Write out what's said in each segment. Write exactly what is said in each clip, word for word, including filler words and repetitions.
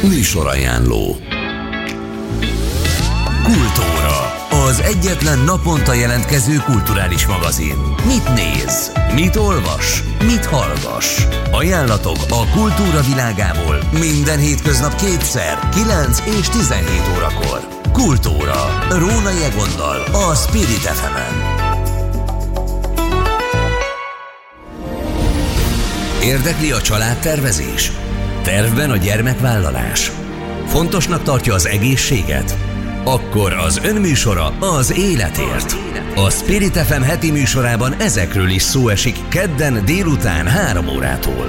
Műsorajánló. Kultúra, az egyetlen naponta jelentkező kulturális magazin. Mit néz? Mit olvas? Mit hallgass? Ajánlatok a kultúra világából minden hétköznap kétszer, kilenc és tizenhét órakor. Kultúra, Rónai Egonnal, a Spirit ef emen. Érdekli a családtervezés? Tervben a gyermekvállalás? Fontosnak tartja az egészséget? Akkor az önműsora az életért. A Spirit ef em heti műsorában ezekről is szó esik kedden délután három órától.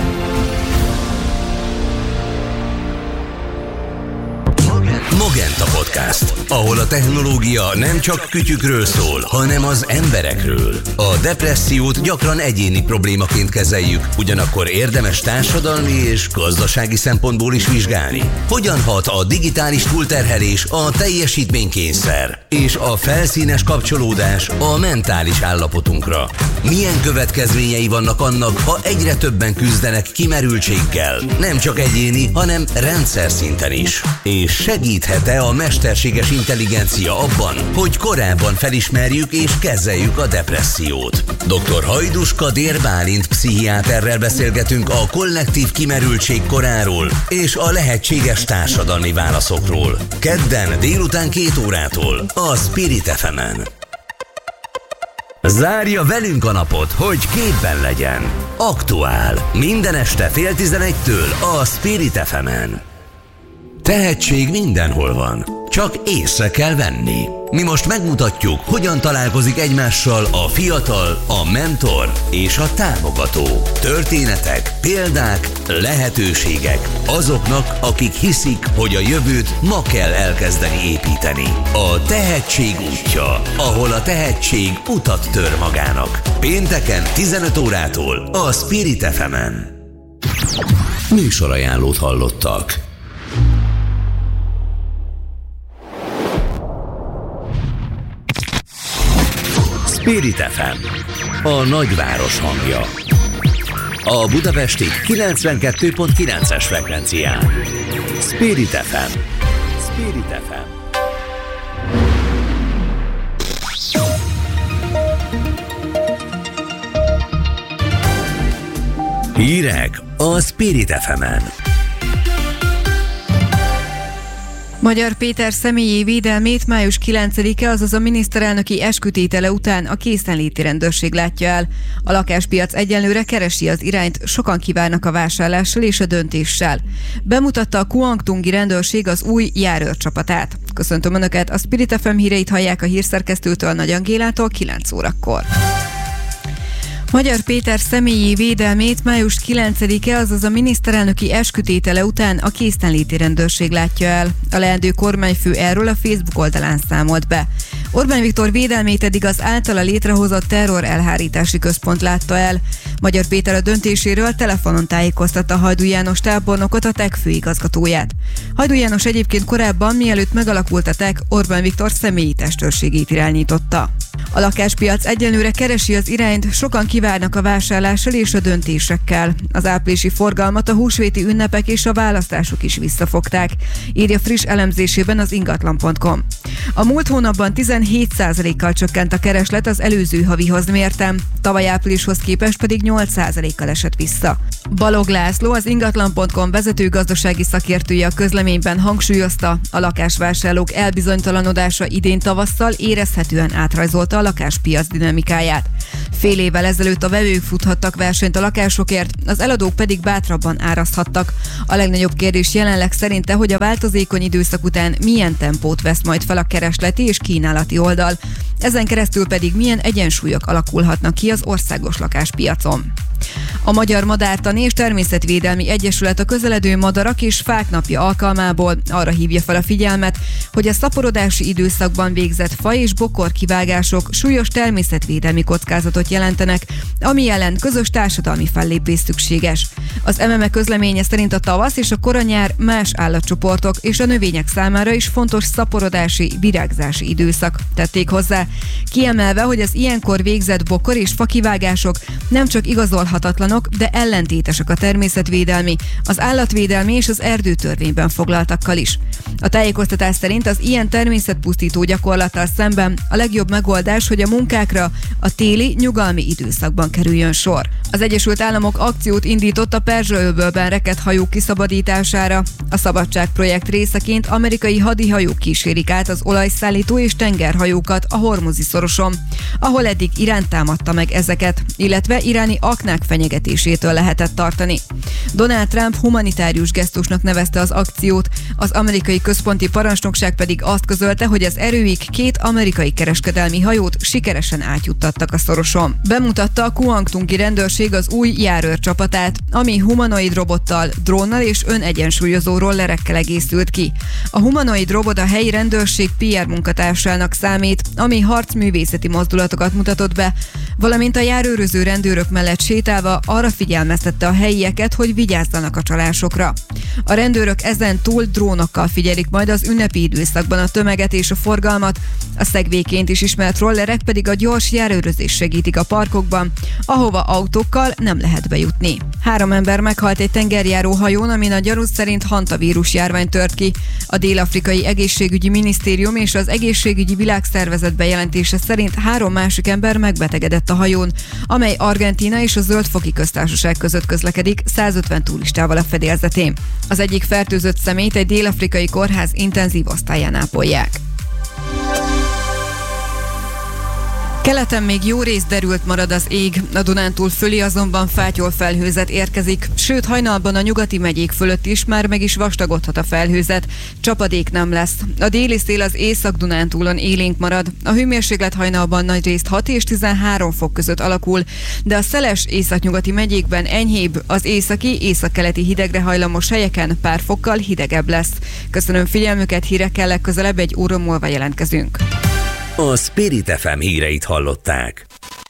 Mogenta Podcast, ahol a technológia nem csak kütyükről szól, hanem az emberekről. A depressziót gyakran egyéni problémaként kezeljük, ugyanakkor érdemes társadalmi és gazdasági szempontból is vizsgálni. Hogyan hat a digitális túlterhelés, a teljesítménykényszer és a felszínes kapcsolódás a mentális állapotunkra? Milyen következményei vannak annak, ha egyre többen küzdenek kimerültséggel, nem csak egyéni, hanem rendszer szinten is? És segíthet-e a mesterséges intelligencia abban, hogy korábban felismerjük és kezeljük a depressziót? doktor Hajdus Kadér Bálint pszichiáterrel beszélgetünk a kollektív kimerültség koráról és a lehetséges társadalmi válaszokról. Kedden délután két órától a Spirit ef emen. Zárja velünk a napot, hogy képben legyen. Aktuál. Minden este fél tizenegytől a Spirit ef emen. Tehetség mindenhol van, csak észre kell venni. Mi most megmutatjuk, hogyan találkozik egymással a fiatal, a mentor és a támogató. Történetek, példák, lehetőségek azoknak, akik hiszik, hogy a jövőt ma kell elkezdeni építeni. A tehetség útja, ahol a tehetség utat tör magának. Pénteken tizenöt órától a Spirit ef emen. Műsorajánlót hallottak. Spirit ef em, a nagyváros hangja. A budapesti kilencvenkettő pont kilences frekvencián. Spirit ef em. Spirit ef em. Hírek a Spirit ef emen. Magyar Péter személyi védelmét május kilencedike, azaz a miniszterelnöki eskütétele után a készenléti rendőrség látja el. A lakáspiac egyenlőre keresi az irányt, sokan kívánnak a vásárlással és a döntéssel. Bemutatta a Kuangtungi rendőrség az új járőrcsapatát. Köszöntöm Önöket, a Spirit ef em híreit hallják a hírszerkesztőtől, Nagy Angélától kilenc órakor. Magyar Péter személyi védelmét május kilencedike, azaz a miniszterelnöki eskütétele után a készenléti rendőrség látja el. A leendő kormányfő erről a Facebook oldalán számolt be. Orbán Viktor védelmét eddig az általa létrehozott terror elhárítási központ látta el. Magyar Péter a döntéséről telefonon tájékoztatta Hajdú János tábornokot, a té e ká főigazgatóját. Hajdú János egyébként korábban, mielőtt megalakult a té e ká, Orbán Viktor személyi testőrségét irányította. A lakáspiac egyenlőre keresi az irányt, sokan kívánnak a vásárlással és a döntésekkel. Az áprilisi forgalmat a húsvéti ünnepek és a választások is visszafogták, írja friss elemzésében az ingatlan pont com. A múlt hónapban tizenhét százalékkal csökkent a kereslet az előző havihoz mérten, tavaly áprilishoz képest pedig nyolc százalékkal esett vissza. Balog László, az ingatlan pont com vezető gazdasági szakértője a közleményben hangsúlyozta, a lakásvásárlók elbizonytalanodása idén tavasszal érezhetően átrajzolta a lakáspiac dinamikáját. Fél évvel ezelőtt a vevők futhattak versenyt a lakásokért, az eladók pedig bátrabban árazhattak. A legnagyobb kérdés jelenleg szerinte, hogy a változékony időszak után milyen tempót vesz majd fel a keresleti és kínálati oldal. Ezen keresztül pedig milyen egyensúlyok alakulhatnak ki az országos lakáspiacon. A Magyar Madártani és Természetvédelmi Egyesület a közeledő madarak és fák napja alkalmából arra hívja fel a figyelmet, hogy a szaporodási időszakban végzett faj- és bokorkivágások súlyos természetvédelmi kockázatot jelentenek, ami ellen közös társadalmi fellépés szükséges. Az em em e közleménye szerint a tavasz és a koranyár más állatcsoportok és a növények számára is fontos szaporodási, virágzási időszak, tették hozzá. Kiemelve, hogy az ilyenkor végzett bokor és fakivágások nem csak igazolhatatlanok, de ellentétesek a természetvédelmi, az állatvédelmi és az erdőtörvényben foglaltakkal is. A tájékoztatás szerint az ilyen természetpusztító gyakorlattal szemben a legjobb megoldás, hogy a munkákra a téli, nyugalmi időszakban kerüljön sor. Az Egyesült Államok akciót indított a Perzsa-öbölben rekedt hajók kiszabadítására. A Szabadság projekt részeként amerikai hadihajók kísérik át az olajszállító és tengerhajókat a Hormuzi szoroson, ahol eddig Irán támadta meg ezeket, illetve iráni aknák fenyegetésétől lehetett tartani. Donald Trump humanitárius gesztusnak nevezte az akciót, az amerikai központi parancsnokság pedig azt közölte, hogy az erőik két amerikai kereskedelmi hajót sikeresen átjuttattak a szoroson. Bemutatta a Kuangtungi rendőrség az új járőrcsapatát, ami humanoid robottal, drónnal és önegyensúlyozó rollerekkel egészült ki. A humanoid robot a helyi rendőrség pé er munkatársának számít, ami harcművészeti mozdulatokat mutatott be, valamint a járőröző rendőrök mellett sétálva arra figyelmeztette a helyieket, hogy vigyázzanak a csalásokra. A rendőrök ezen túl drónokkal figyelik majd az ünnepi időszakban a tömeget és a forgalmat, a szegvélyként is ismert rollerek pedig a gyors járőrözés segítik a parkokban, ahova autókkal nem lehet bejutni. Három ember meghalt egy tengerjáró hajón, amin a gyanú szerint hantavírus járvány tört ki. A Dél-Afrikai Egészségügyi Minisztérium és az Egészségügyi Világszervezet bejelentése szerint három másik ember megbetegedett a hajón, amely Argentína és a Zöld-foki Köztársaság között közlekedik százötven turistával a fedélzetén. Az egyik fertőzött személyt egy dél-afrikai kórház intenzív osztályán ápolják. Keleten még jó rész derült marad az ég, a Dunántúl fölé azonban fátyol felhőzet érkezik, sőt hajnalban a nyugati megyék fölött is már meg is vastagodhat a felhőzet, csapadék nem lesz. A déli szél az Észak-Dunántúlon élénk marad, a hőmérséklet hajnalban nagyrészt hat és tizenhárom fok között alakul, de a szeles északnyugati megyékben enyhébb, az északi, északkeleti hidegre hajlamos helyeken pár fokkal hidegebb lesz. Köszönöm figyelmüket, hírekkel legközelebb egy óra múlva jelentkezünk. A Spirit ef em híreit hallották.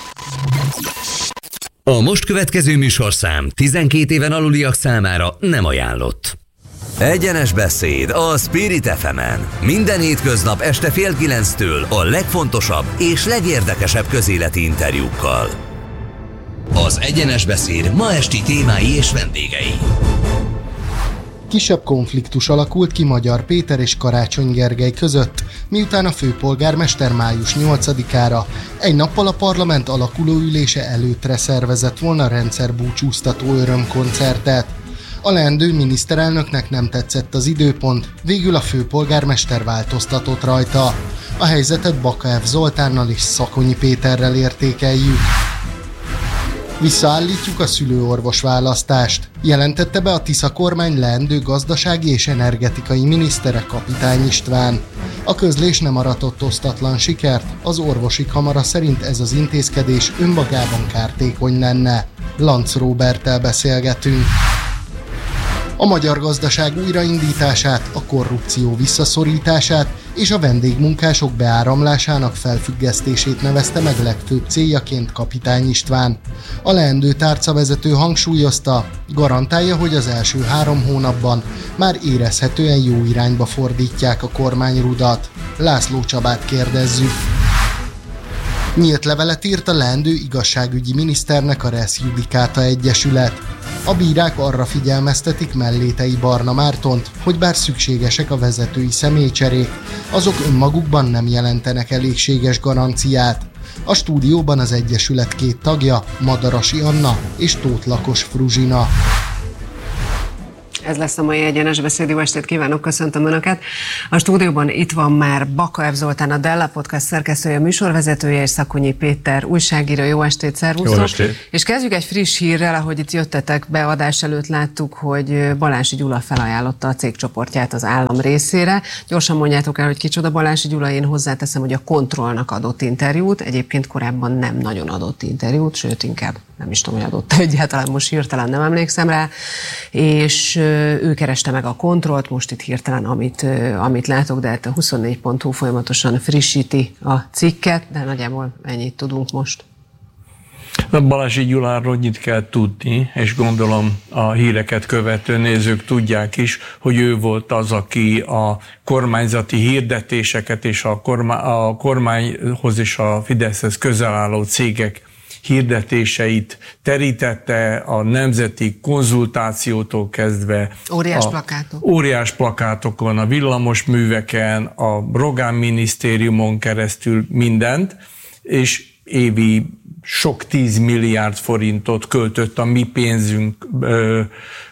A most következő műsorszám tizenkét éven aluliak számára nem ajánlott. Egyenes beszéd a Spirit ef emen. Minden hétköznap este fél kilenctől a legfontosabb és legérdekesebb közéleti interjúkkal. Az Egyenes beszéd ma esti témái és vendégei. Kisebb konfliktus alakult ki Magyar Péter és Karácsony Gergely között, miután a főpolgármester május nyolcadikára, egy nappal a parlament alakuló ülése előttre szervezett volna rendszerbúcsúztató örömkoncertet. A leendő miniszterelnöknek nem tetszett az időpont, végül a főpolgármester változtatott rajta. A helyzetet Bakaev Zoltánnal és Szakonyi Péterrel értékeljük. Visszaállítjuk a szülőorvos választást, jelentette be a Tisza kormány leendő gazdasági és energetikai minisztere Kapitány István. A közlés nem aratott osztatlan sikert, az orvosi kamara szerint ez az intézkedés önmagában kártékony lenne. Lanc Róberttel beszélgetünk. A magyar gazdaság újraindítását, a korrupció visszaszorítását és a vendégmunkások beáramlásának felfüggesztését nevezte meg legfőbb céljaként Kapitány István. A leendő tárcavezető hangsúlyozta, garantálja, hogy az első három hónapban már érezhetően jó irányba fordítják a kormányrudat. László Csabát kérdezzük. Nyílt levelet írt a leendő igazságügyi miniszternek a Res Judicata Egyesület. A bírák arra figyelmeztetik Mellétei Barna Mártont, hogy bár szükségesek a vezetői személycserék, azok önmagukban nem jelentenek elégséges garanciát. A stúdióban az Egyesület két tagja, Madarasi Anna és Tóth Lakos Fruzsina. Ez lesz a mai Egyenes beszéd. Jó estét kívánok, köszöntöm Önöket. A stúdióban itt van már Bakaev Zoltán, a Della Podcast szerkesztője, műsorvezetője, és Szakonyi Péter, újságíró. Jó estét, szervusztok! Jó estét! És kezdjük egy friss hírrel, ahogy itt jöttetek be, adás előtt láttuk, hogy Balási Gyula felajánlotta a cégcsoportját az állam részére. Gyorsan mondjátok el, hogy kicsoda Balási Gyula, én hozzáteszem, hogy a Kontrollnak adott interjút, egyébként korábban nem nagyon adott interjút, sőt inkább nem is tudom, hogy adott egyáltalán, most hirtelen nem emlékszem rá, és ő kereste meg a Kontrollt, most itt hirtelen, amit, amit látok, de hát a huszonnégy pont hu folyamatosan frissíti a cikket, de nagyjából ennyit tudunk most. Balázsi Gyuláról annyit kell tudni, és gondolom a híreket követő nézők tudják is, hogy ő volt az, aki a kormányzati hirdetéseket és a, kormány, a kormányhoz és a Fideszhez közel álló cégek hirdetéseit terítette, a nemzeti konzultációtól kezdve. Óriás a, plakátok. Óriás plakátokon, a villamosműveken, a Rogán minisztériumon keresztül mindent, és évi sok tíz milliárd forintot költött a mi pénzünkből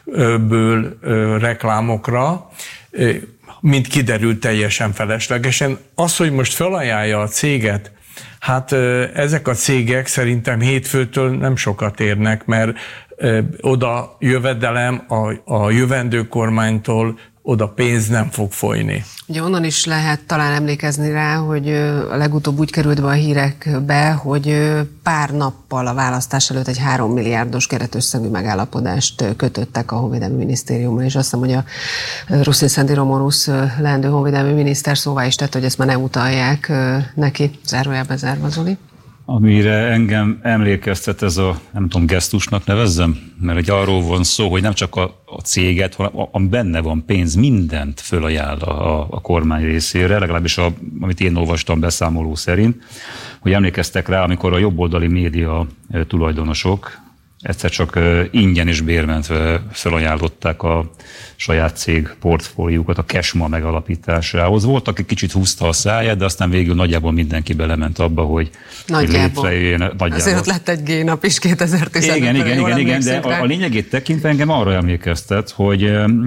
reklámokra, mint kiderült, teljesen feleslegesen. Az, hogy most felajánlja a céget, hát ezek a cégek szerintem hétfőtől nem sokat érnek, mert oda jövedelem a, a jövendő kormánytól, oda pénz nem fog folyni. Ugye onnan is lehet talán emlékezni rá, hogy a legutóbb úgy került be a hírekbe, hogy pár nappal a választás előtt egy három milliárdos keretösszegű megállapodást kötöttek a Honvédelmi Minisztériummal, és azt hiszem, hogy a Ruszin Szendi Romanusz leendő honvédelmi miniszter szóvá is tett, hogy ezt már nem utalják neki. Zárójelbe zárva, Zoli. Amire engem emlékeztet ez a, nem tudom, gesztusnak nevezzem, mert hogy arról van szó, hogy nem csak a, a céget, hanem a, a benne van pénz, mindent fölajánl a, a kormány részére, legalábbis a, amit én olvastam beszámoló szerint, hogy emlékeztek rá, amikor a jobboldali média tulajdonosok egyszer csak ingyen és bérmentve felajánlották a saját cég portfóliókat a Kesma megalapításához. Volt, aki kicsit húzta a száját, de aztán végül nagyjából mindenki belement abba, hogy létrejöjjön. Nagyjából. Azért ott lett egy G-nap is kétezer-tizenötben. Igen, igen, igen, igen, de a, a lényegét tekintve engem arra emlékeztet, hogy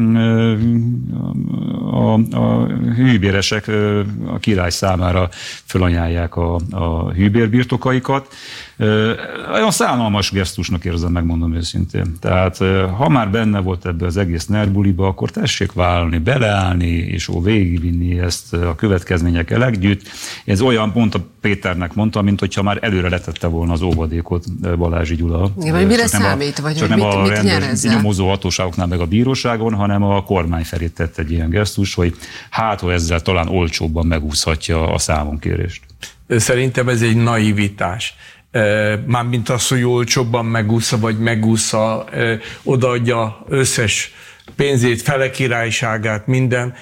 a, a hűbéresek a király számára felajánlják a, a hűbérbirtokaikat. Olyan szánalmas gesztusnak érzem, megmondom őszintén. Tehát ha már benne volt ebbe az egész nerdbuliba, akkor tessék vállalni, beleállni, és ó, végigvinni ezt a következményekkel együtt. Ez olyan, pont a Péternek mondta, mint hogyha már előre letette volna az óvadékot Balázsi Gyula. Igen, vagy mire számít, vagy csak mit, nem a mit rendes nyomozó hatóságoknál meg a bíróságon, hanem a kormány felé tett egy ilyen gesztus, hogy hát, ha ezzel talán olcsóbban megúszhatja a számonkérést. Szerintem ez egy naivitás. Mármint az, hogy olcsóbban megúszza, vagy megúszza, odaadja összes pénzét, fele királyságát, minden.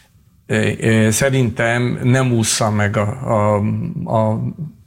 Szerintem nem ússza meg a, a, a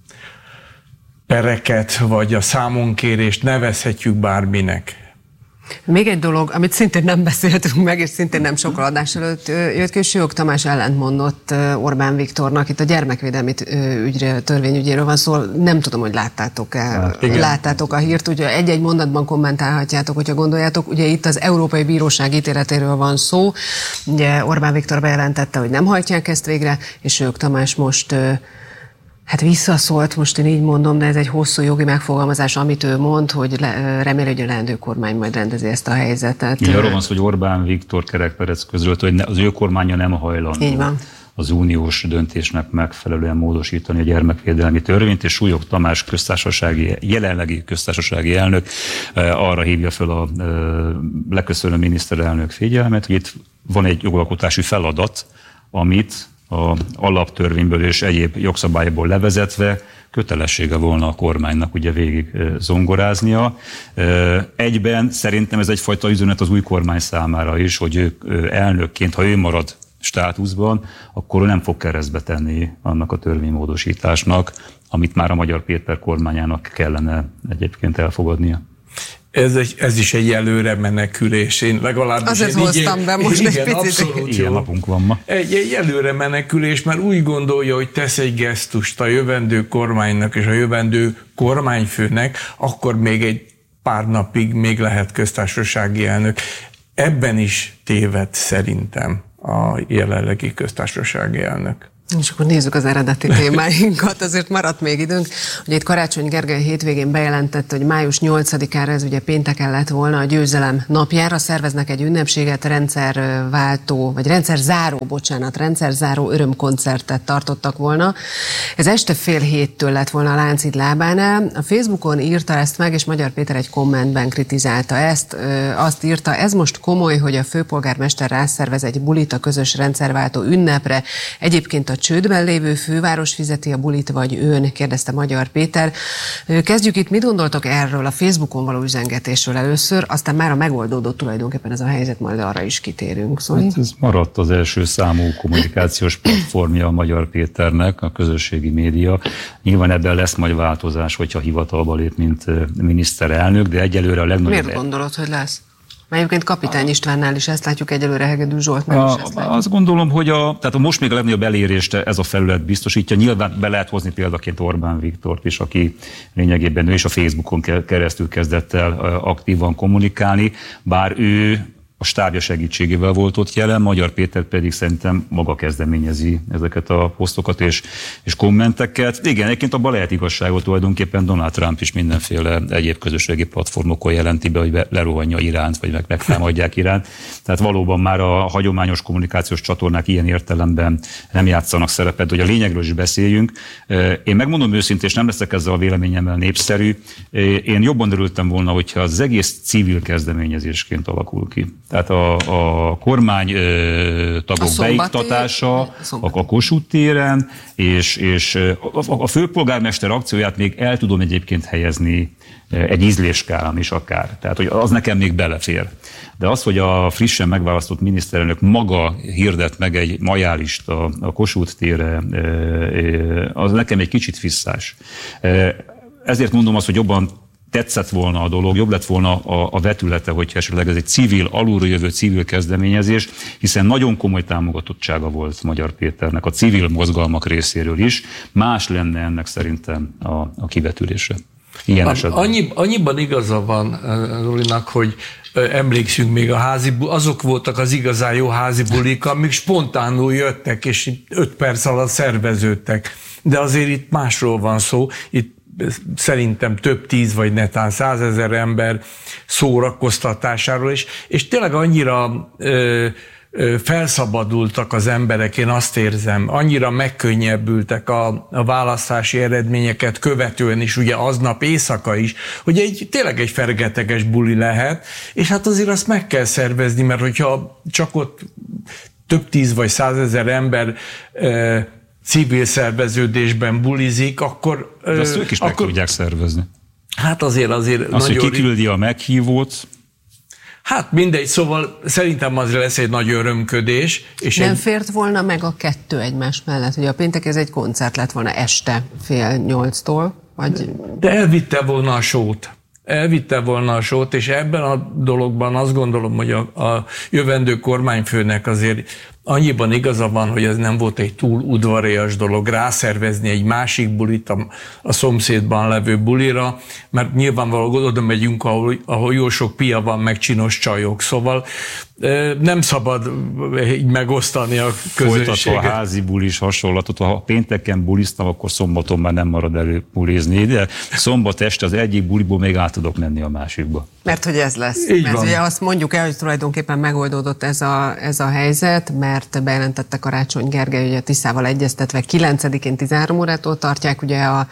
pereket, vagy a számonkérést, nevezhetjük bárminek. Még egy dolog, amit szintén nem beszéltünk meg, és szintén nem sokkal adás előtt jött ki, Sők Tamás ellentmondott Orbán Viktornak, itt a gyermekvédelmi ügyre, törvényügyéről van szó, nem tudom, hogy láttátok-e, hát, láttátok a hírt, ugye egy-egy mondatban kommentálhatjátok, hogyha gondoljátok, ugye itt az Európai Bíróság ítéletéről van szó, ugye Orbán Viktor bejelentette, hogy nem hajtják ezt végre, és Sők Tamás most hát visszaszólt, most én így mondom, de ez egy hosszú jogi megfogalmazás, amit ő mond, hogy le, reméli, hogy a leendő kormány majd rendezi ezt a helyzetet. Igen, arról van szó, hogy Orbán Viktor Kerek Perec közölt, hogy az ő kormánya nem hajlandó az uniós döntésnek megfelelően módosítani a gyermekvédelmi törvényt, és Súlyog Tamás köztársasági, jelenlegi köztársasági elnök arra hívja fel a leköszönő miniszterelnök figyelmet, hogy itt van egy jogalkotási feladat, amit a alaptörvényből és egyéb jogszabályból levezetve kötelessége volna a kormánynak ugye végig zongoráznia. Egyben szerintem ez egyfajta üzenet az új kormány számára is, hogy ő elnökként, ha ő marad státuszban, akkor ő nem fog keresztbe tenni annak a törvénymódosításnak, amit már a Magyar Péter kormányának kellene egyébként elfogadnia. Ez, egy, ez is egy előre menekülés. Én legalábbis... Azért hoztam be most igen, egy picit. Ilyen napunk van ma. Egy, egy előre menekülés, mert úgy gondolja, hogy tesz egy gesztust a jövendő kormánynak és a jövendő kormányfőnek, akkor még egy pár napig még lehet köztársasági elnök. Ebben is téved szerintem a jelenlegi köztársasági elnök. És akkor nézzük az eredeti témáinkat, azért maradt még időnk. Ugye itt Karácsony Gergely hétvégén bejelentette, hogy május nyolcadikára, ez ugye pénteken lett volna, a győzelem napjára szerveznek egy ünnepséget, rendszerváltó, vagy rendszerzáró, bocsánat, rendszerzáró örömkoncertet tartottak volna. Ez este fél héttől lett volna a Lánchíd lábánál. A Facebookon írta ezt meg, és Magyar Péter egy kommentben kritizálta ezt. Azt írta, ez most komoly, hogy a főpolgármester rászervez egy bulit a közös rendszerváltó ünnepre. Egyébként a csődben lévő főváros fizeti a bulit, vagy ön, kérdezte Magyar Péter. Kezdjük itt, mit gondoltok erről a Facebookon való üzengetésről először, aztán már a megoldódott tulajdonképpen ez a helyzet, majd arra is kitérünk. Szóval... Hát ez maradt az első számú kommunikációs platformja a Magyar Péternek, a közösségi média. Nyilván ebben lesz majd változás, hogyha hivatalba lép, mint miniszterelnök, de egyelőre a legnagyobb... Miért gondolod, hogy lesz? Mert egyébként Kapitány Istvánnál is ezt látjuk, egyelőre Hegedű Zsoltnál is ezt látjuk. Azt gondolom, hogy a, tehát a most még a legnagyobb elérést ez a felület biztosítja. Nyilván be lehet hozni példaként Orbán Viktort is, aki lényegében ő is a Facebookon keresztül kezdett el aktívan kommunikálni, bár ő a stábja segítségével volt ott jelen, Magyar Péter pedig szerintem maga kezdeményezi ezeket a posztokat és, és kommenteket. Igen, egyébként abban lehet igazságot, tulajdonképpen Donald Trump is mindenféle egyéb közösségi platformokon jelenti be, hogy lerohanja Iránt, vagy meg megtámadják Iránt. Tehát valóban már a hagyományos kommunikációs csatornák ilyen értelemben nem játszanak szerepet, hogy a lényegről is beszéljünk. Én megmondom őszintén, és nem leszek ezzel a véleményemmel népszerű, én jobban örültem volna, hogyha az egész civil kezdeményezésként alakul ki. Tehát a, a kormány ö, tagok a beiktatása a, a Kossuth téren, és, és a, a főpolgármester akcióját még el tudom egyébként helyezni egy ízléskálán is akár. Tehát, hogy az nekem még belefér. De az, hogy a frissen megválasztott miniszterelnök maga hirdet meg egy majálist a, a Kossuth térre, az nekem egy kicsit visszás. Ezért mondom azt, hogy jobban tetszett volna a dolog, jobb lett volna a, a vetülete, hogyha esetleg ez egy civil, alulról jövő civil kezdeményezés, hiszen nagyon komoly támogatottsága volt Magyar Péternek a civil mozgalmak részéről is. Más lenne ennek szerintem a, a kivetülése. Ilyen esetben. Annyi, annyiban igaza van Zolinak, hogy emlékszünk még a házi, azok voltak az igazán jó házi bulik, amik spontánul jöttek, és öt perc alatt szerveződtek. De azért itt másról van szó, itt szerintem több tíz vagy netán százezer ember szórakoztatásáról, és, és tényleg annyira ö, ö, felszabadultak az emberek, én azt érzem, annyira megkönnyebbültek a, a választási eredményeket követően is, ugye aznap éjszaka is, hogy egy, tényleg egy fergeteges buli lehet, és hát azért azt meg kell szervezni, mert hogyha csak ott több tíz vagy százezer ember ö, civil szerveződésben bulizik, akkor... De azt ők is akkor, meg tudják szervezni. Hát azért azért azt, nagyon... hogy kiküldi a meghívót. Hát mindegy, szóval szerintem az lesz egy nagy örömködés. És nem egy... fért volna meg a kettő egymás mellett? Ugye a péntek ez egy koncert lett volna este fél nyolctól, vagy... De elvitte volna a sót. Elvitte volna a sót, és ebben a dologban azt gondolom, hogy a, a jövendő kormányfőnek azért annyiban igaza van, hogy ez nem volt egy túl udvarias dolog rászervezni egy másik bulit a, a szomszédban levő bulira, mert nyilvánvalóan oda megyünk, ahol, ahol jó sok pia van, meg csinos csajok, szóval nem szabad így megosztani a közönséget. Folytatva a házi bulis hasonlatot, ha pénteken buliztam, akkor szombaton már nem marad elő bulizni, de szombat este az egyik buliból még át tudok menni a másikba. Mert hogy ez lesz. Így mert van. ugye azt mondjuk el, hogy tulajdonképpen megoldódott ez a, ez a helyzet, mert bejelentette Karácsony Gergely, hogy a Tiszával egyeztetve kilencedikén tizenhárom órától tartják ugye a,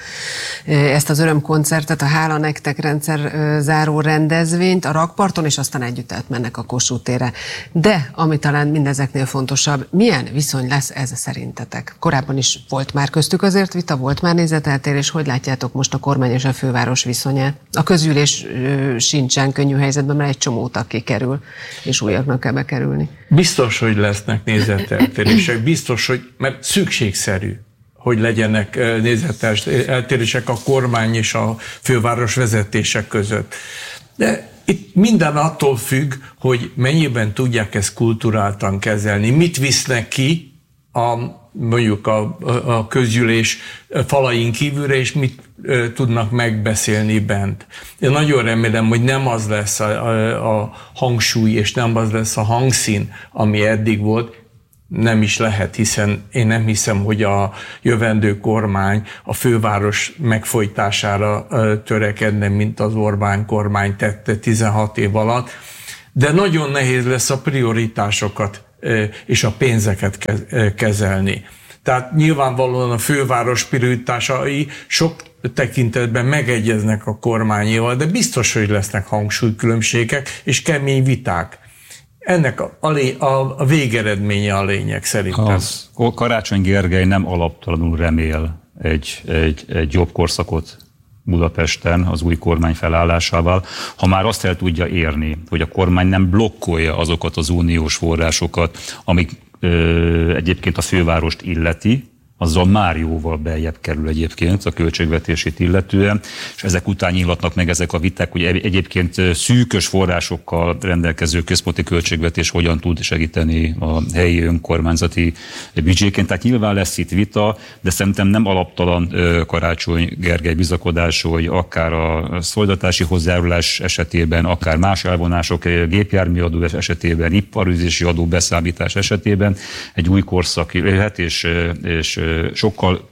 ezt az örömkoncertet, a Hála nektek rendszer záró rendezvényt a rakparton, és aztán együtt átmennek a Kossuth térre. De, ami talán mindezeknél fontosabb, milyen viszony lesz ez szerintetek? Korábban is volt már köztük azért vita, volt már nézeteltérés, hogy látjátok most a kormány és a főváros viszonyát? A közgyűlés sincsen könnyű helyzetben, mert egy csomó tag kikerül, és újaknak kell bekerülni. Biztos, hogy lesznek nézeteltérések, biztos, hogy, mert szükségszerű, hogy legyenek nézeteltérések a kormány és a főváros vezetések között. De itt minden attól függ, hogy mennyiben tudják ezt kulturáltan kezelni, mit visznek ki a, mondjuk a, a közgyűlés falain kívülre, és mit e, tudnak megbeszélni bent. Én nagyon remélem, hogy nem az lesz a, a, a hangsúly, és nem az lesz a hangszín, ami eddig volt, nem is lehet, hiszen én nem hiszem, hogy a jövendő kormány a főváros megfojtására törekedne, mint az Orbán kormány tette tizenhat év alatt, de nagyon nehéz lesz a prioritásokat és a pénzeket kezelni. Tehát nyilvánvalóan a főváros prioritásai sok tekintetben megegyeznek a kormányéval, de biztos, hogy lesznek hangsúlykülönbségek és kemény viták. ennek a, a, a végeredménye a lényeg szerintem. Az, Karácsony Gergely nem alaptalanul remél egy, egy, egy jobb korszakot Budapesten az új kormány felállásával, ha már azt el tudja érni, hogy a kormány nem blokkolja azokat az uniós forrásokat, amik ö, egyébként a fővárost illeti, azzal már jóval beljebb kerül egyébként a költségvetését illetően, és ezek után nyílatnak meg ezek a viták, hogy egyébként szűkös forrásokkal rendelkező központi költségvetés hogyan tud segíteni a helyi önkormányzati büdzséként. Tehát nyilván lesz itt vita, de szerintem nem alaptalan Karácsony Gergely bizakodása, hogy akár a szolidaritási hozzájárulás esetében, akár más elvonások, gépjárműadó esetében, iparüzési adó beszámítás esetében egy új korszak jöhet, és, és sokkal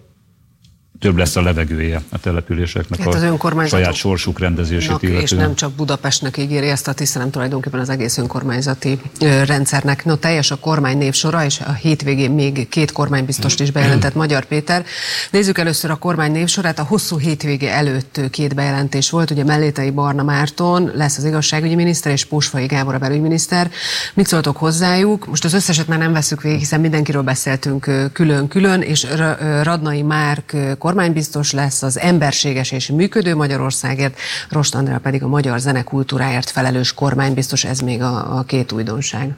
több lesz a levegője a településeknek, hát a saját sorsuk rendezését illetően. És nem csak Budapestnek ígéri ezt a tiszt, hanem tulajdonképpen az egész önkormányzati rendszernek. No, teljes a kormány névsora, és a hétvégén még két kormánybiztost is bejelentett Magyar Péter. Nézzük először a kormány névsorát. A hosszú hétvége előtt két bejelentés volt. Ugye Mellétei Barna Márton lesz az igazságügyi miniszter, és Pósfai Gábor a belügyminiszter. Mit szóltok hozzájuk? Most az összeset már nem veszük végig, hiszen mindenkiről beszéltünk külön-külön, és Radnai Márk kormánybiztos lesz, az emberséges és működő Magyarországért, Rost Andrea pedig a magyar zenekultúráért felelős kormánybiztos, ez még a, a két újdonság.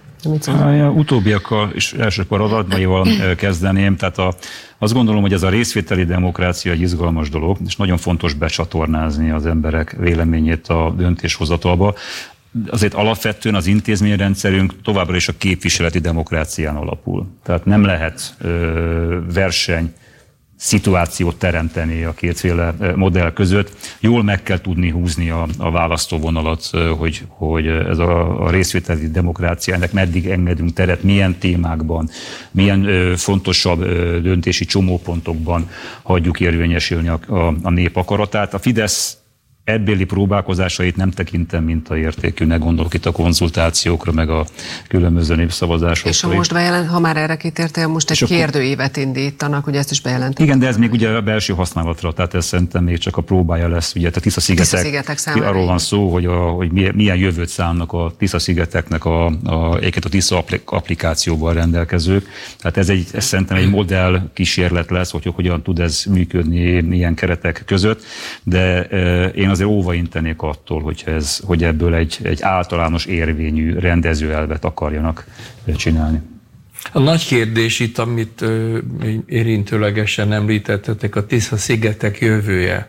A utóbbiakkal és elsőkor a Radnaival kezdeném, tehát a, azt gondolom, hogy ez a részvételi demokrácia egy izgalmas dolog, és nagyon fontos becsatornázni az emberek véleményét a döntéshozatalba. Azért alapvetően az intézményrendszerünk továbbra is a képviseleti demokrácián alapul. Tehát nem lehet ö, verseny szituációt teremteni a kétféle modell között. Jól meg kell tudni húzni a, a választóvonalat, hogy, hogy ez a, a részvételi demokráciának meddig engedünk teret, milyen témákban, milyen ö, fontosabb ö, döntési csomópontokban hagyjuk érvényesülni a, a, a nép akaratát. A Fidesz ebbéli próbálkozásait nem tekintem mintaértékűnek, gondolok itt a konzultációkra, meg a különböző népszavazásokra. És ha most bejelent, ha már erre kitértél, most egy kérdőívet indítanak, ugye ezt is bejelentették. Igen, de ez még ugye a belső használatra, tehát ez szerintem még csak a próbája lesz. Ugye a Tisza-szigetek, arról van szó, hogy, a, hogy milyen jövőt számnak a Tisza-szigeteknek a, a, a Tisza applikációval rendelkezők. Tehát ez, egy, ez szerintem egy modell kísérlet lesz, hogy hogyan tud ez működni milyen keretek között, de e, én azért óva intenék attól, hogy, ez, hogy ebből egy, egy általános érvényű rendezőelvet akarjanak csinálni. A nagy kérdés itt, amit ö, érintőlegesen említettetek, a Tisza-szigetek jövője.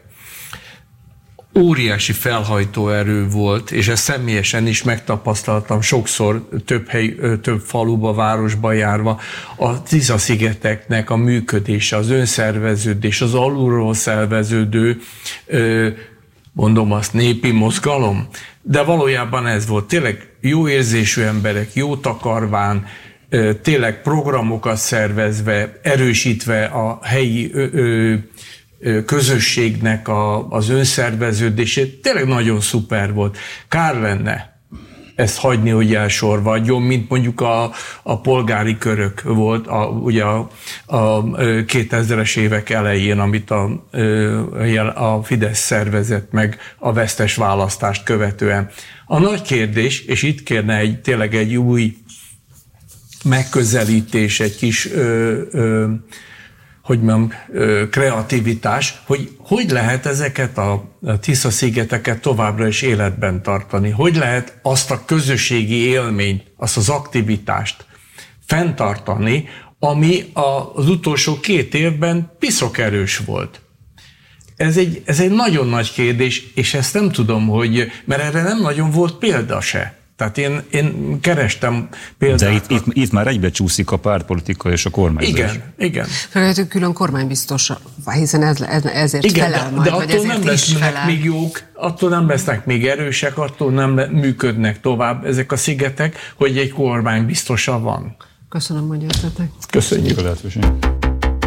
Óriási felhajtóerő volt, és ezt személyesen is megtapasztaltam sokszor több, hely, több faluba, városba járva, a Tisza-szigeteknek a működése, az önszerveződés, az alulról szerveződő, ö, mondom azt, népi mozgalom, de valójában ez volt. Tényleg jó érzésű emberek, jó takarván, tényleg programokat szervezve, erősítve a helyi ö, ö, közösségnek a, az önszerveződését. Tényleg nagyon szuper volt. Kár lenne ezt hagyni, hogy elsorvadjon, mint mondjuk a, a polgári körök volt, a, ugye a, a kétezres évek elején, amit a, a Fidesz szervezett meg a vesztes választást követően. A nagy kérdés, és itt kérne egy, tényleg egy új megközelítés, egy kis ö, ö, hogy mondjam, kreativitás, hogy hogy lehet ezeket a Tisza-szigeteket továbbra is életben tartani, hogy lehet azt a közösségi élményt, azt az aktivitást fenntartani, ami az utolsó két évben piszok erős volt. Ez egy, ez egy nagyon nagy kérdés, és ezt nem tudom, hogy, mert erre nem nagyon volt példa se. Tehát én, én kerestem például. De itt, itt, itt már egybe csúszik a pártpolitika és a kormányzás. Igen, igen. Felejtünk külön kormánybiztos, hiszen ez, ez, ezért igen, felel de, majd, de attól nem lesznek még jók, attól nem lesznek még erősek, attól nem működnek tovább ezek a szigetek, hogy egy kormánybiztosa van. Köszönöm, hogy jöttetek. Köszönjük a lehetőséget.